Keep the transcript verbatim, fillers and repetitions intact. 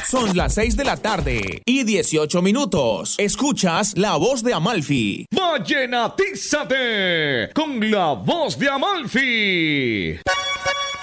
Son las seis de la tarde y dieciocho minutos. Escuchas La Voz de Amalfi. Vallenatízate con La Voz de Amalfi.